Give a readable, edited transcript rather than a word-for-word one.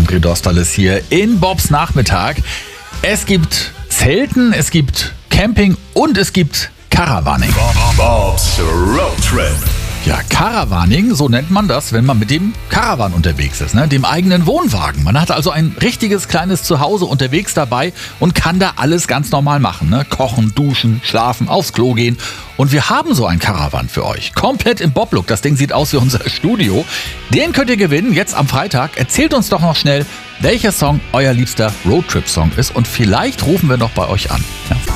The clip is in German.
André Dostal hier in Bobs Nachmittag. Es gibt Zelten, es gibt Camping und es gibt Caravaning. Bobs Road Trip. Ja, Caravaning, so nennt man das, wenn man mit dem Caravan unterwegs ist, dem eigenen Wohnwagen. Man hat also ein richtiges kleines Zuhause unterwegs dabei und kann da alles ganz normal machen. Kochen, duschen, schlafen, aufs Klo gehen. Und wir haben so ein Caravan für euch. Komplett im Bob-Look. Das Ding sieht aus wie unser Studio. Den könnt ihr gewinnen, jetzt am Freitag. Erzählt uns doch noch schnell, welcher Song euer liebster Roadtrip-Song ist. Und vielleicht rufen wir noch bei euch an. Ja.